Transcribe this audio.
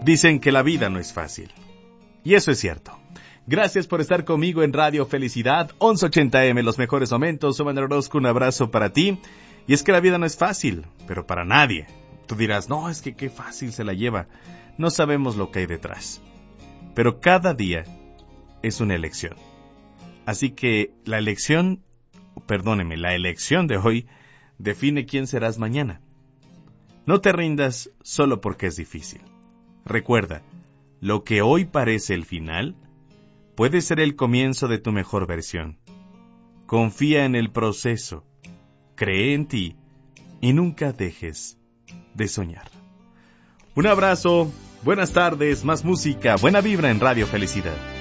Dicen que la vida no es fácil. Y eso es cierto. Gracias por estar conmigo en Radio Felicidad, 1180M, los mejores momentos. Soy Manuel Orozco, un abrazo para ti. Y es que la vida no es fácil, pero para nadie. Tú dirás, no, es que qué fácil se la lleva. No sabemos lo que hay detrás. Pero cada día es una elección. Así que la elección de hoy define quién serás mañana. No te rindas solo porque es difícil. Recuerda, lo que hoy parece el final puede ser el comienzo de tu mejor versión. Confía en el proceso, cree en ti y nunca dejes de soñar. Un abrazo, buenas tardes, más música, buena vibra en Radio Felicidad.